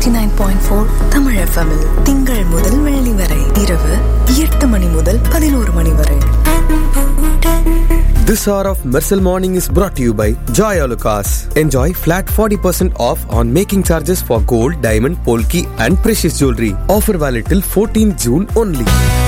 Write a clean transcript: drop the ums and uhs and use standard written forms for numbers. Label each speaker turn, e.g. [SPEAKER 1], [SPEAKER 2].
[SPEAKER 1] 89.4 Tamil FM இல் திங்கள் முதல் வெள்ளி வரை இரவு 8 மணி முதல் 11 மணி வரை.
[SPEAKER 2] This hour of Mersal Morning is brought to you by Joy Alucas. Enjoy flat 40% off on making charges for gold, diamond, polki and precious jewelry. Offer valid till 14 June only.